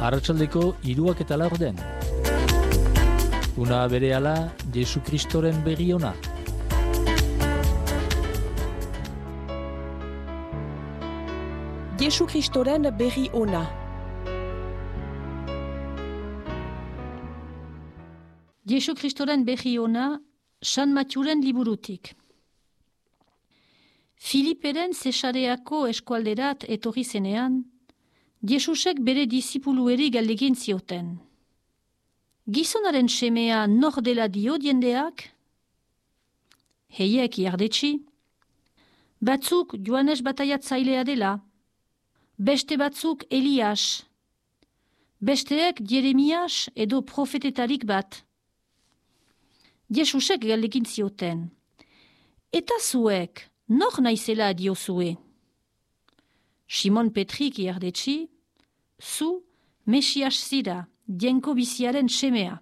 Arratsaldeko 3:04. Una berehala Jesu Kristoren berri ona. Jesu Kristoren berri ona. Jesu Kristoren berri ona, San Mattiuren liburutik. Filiperen Zesareako eskualderat etorri zenean, Jesusek bere disipulueri galdegin zioten. Gizonaren semea nor dela dio jendeak? Heiek iardetsi. Batzuk Joanes bataiatzailea dela. Beste batzuk Elias. Besteek Jeremias edo profetetarik bat. Jesusek galdegin zioten. Eta zuek, nor naizela diozue? Simon Petrik iardetsi, zu Mesias zira, dienko biziaren semea.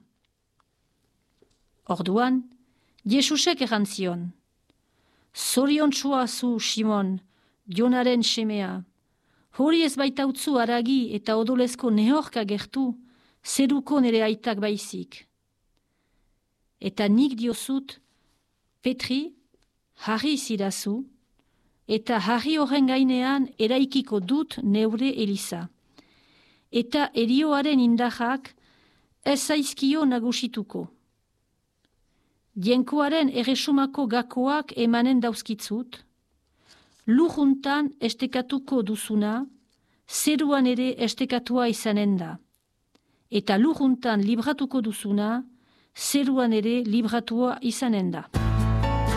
Orduan, Jesusek errantzion. Zoriontsua zu, Simon, Jonaren semea. Hori ez baitautzu aragi eta odolezko nehorka gertu, zeruko nere aitak baizik. Eta nik diozut, Petri, harri zirazu, eta harri horren gainean eraikiko dut neure eliza. Eta erioaren indarrak ez zaizkio nagusituko. Dienkoaren erresumako gakoak emanen dauzkitzut, lujuntan estekatuko duzuna, zeruan ere estekatua izanen da. Eta lujuntan libratuko duzuna, zeruan ere libratua izanen da.